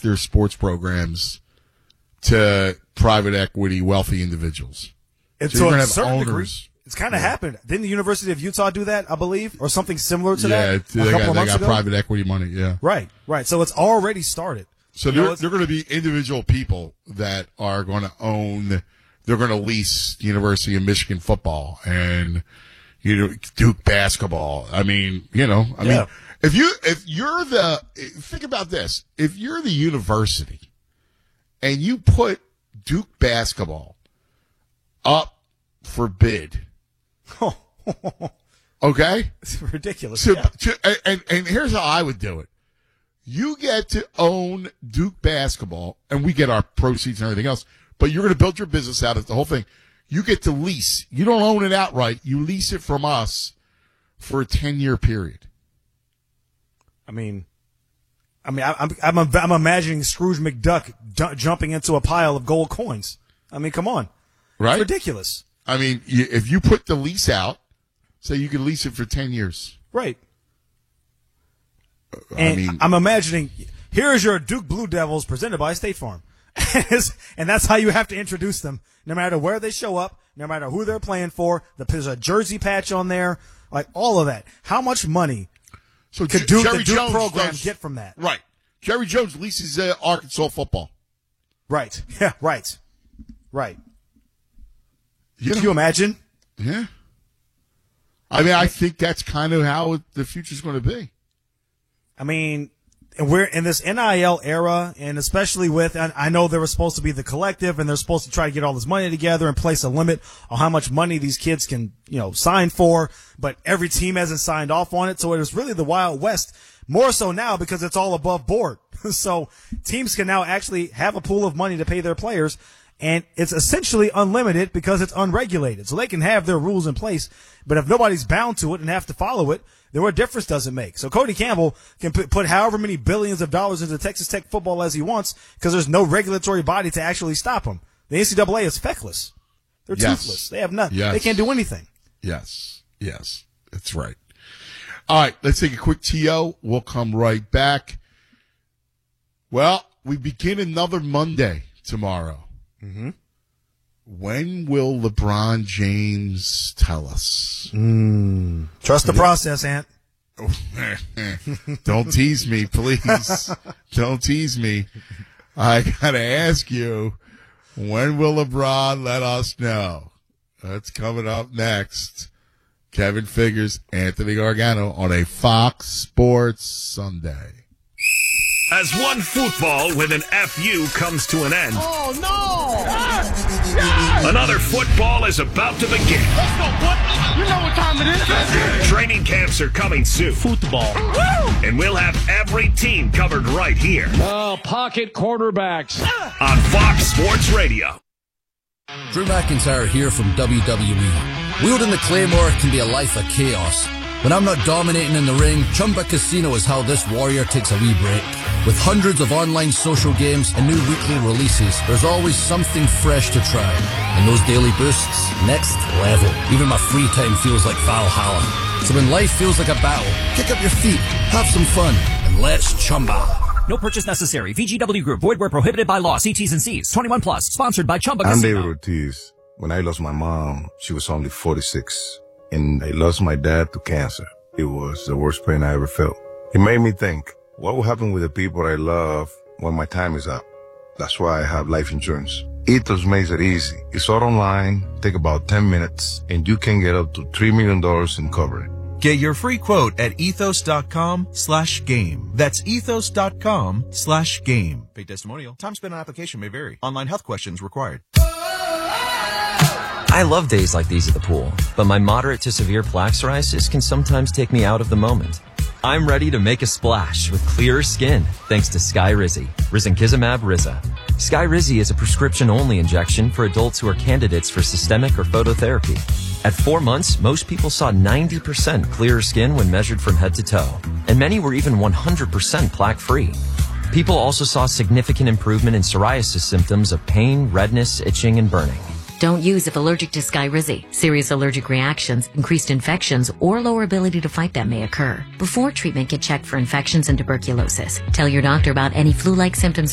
their sports programs to private equity, wealthy individuals. And so you're going to a to have certain owners. degree, it's kind of happened. Didn't the University of Utah do that, I believe, or something similar to Yeah, that? they got private equity money, yeah. Right. So it's already started. So they're going to be individual people that are going to own, they're going to lease University of Michigan football and, Duke basketball. I mean, think about this. If you're the university and you put Duke basketball up for bid, okay? It's ridiculous. So, and here's how I would do it. You get to own Duke basketball, and we get our proceeds and everything else, but you're going to build your business out of the whole thing. You get to lease. You don't own it outright. You lease it from us for a 10-year period. I'm imagining Scrooge McDuck jumping into a pile of gold coins. I mean, come on. Right? It's ridiculous. I mean, if you put the lease out, say you can lease it for 10 years. Right. I'm imagining, here is your Duke Blue Devils presented by State Farm. And that's how you have to introduce them, no matter where they show up, no matter who they're playing for. There's a jersey patch on there, like all of that. How much money could the Duke program get from that? Right. Jerry Jones leases Arkansas football. Right. Yeah, right. Can you imagine? Yeah. I mean, I think that's kind of how the future's going to be. I mean, we're in this NIL era, and especially I know there was supposed to be the collective, and they're supposed to try to get all this money together and place a limit on how much money these kids can, sign for, but every team hasn't signed off on it, so it is really the Wild West, more so now because it's all above board. So teams can now actually have a pool of money to pay their players, and it's essentially unlimited because it's unregulated. So they can have their rules in place, but if nobody's bound to it and have to follow it, then what difference does it make? So Cody Campbell can put however many billions of dollars into Texas Tech football as he wants because there's no regulatory body to actually stop him. The NCAA is feckless. They're toothless. They have nothing. Yes. They can't do anything. Yes. That's right. All right, let's take a quick TO. We'll come right back. Well, we begin another Monday tomorrow. Mm-hmm. When will LeBron James tell us? Trust the process, Ant. Don't tease me, please. Don't tease me. I gotta ask you, when will LeBron let us know? That's coming up next. Kevin Figures, Anthony Gargano on a Fox Sports Sunday. As one football with an FU comes to an end. Oh, no! Another football is about to begin. Let's go, boy. You know what time it is. Training camps are coming soon. Football. And we'll have every team covered right here. Pocket quarterbacks. On Fox Sports Radio. Drew McIntyre here from WWE. Wielding the Claymore can be a life of chaos. When I'm not dominating in the ring, Chumba Casino is how this warrior takes a wee break. With hundreds of online social games and new weekly releases, there's always something fresh to try. And those daily boosts, next level. Even my free time feels like Valhalla. So when life feels like a battle, kick up your feet, have some fun, and let's Chumba. No purchase necessary. VGW Group. Void where prohibited by law. See T's and C's. 21 plus. Sponsored by Chumba I'm Casino. David Ortiz. When I lost my mom, she was only 46. And I lost my dad to cancer. It was the worst pain I ever felt. It made me think, what will happen with the people I love when my time is up? That's why I have life insurance. Ethos makes it easy. It's all online, take about 10 minutes, and you can get up to $3 million in coverage. Get your free quote at ethos.com/game. That's ethos.com/game. Paid testimonial. Time spent on application may vary. Online health questions required. I love days like these at the pool, but my moderate to severe plaque psoriasis can sometimes take me out of the moment. I'm ready to make a splash with clearer skin thanks to Skyrizi, Risankizumab Riza. Skyrizi is a prescription-only injection for adults who are candidates for systemic or phototherapy. At 4 months, most people saw 90% clearer skin when measured from head to toe, and many were even 100% plaque-free. People also saw significant improvement in psoriasis symptoms of pain, redness, itching, and burning. Don't use if allergic to Skyrizi. Serious allergic reactions, increased infections, or lower ability to fight them may occur. Before treatment, get checked for infections and tuberculosis. Tell your doctor about any flu-like symptoms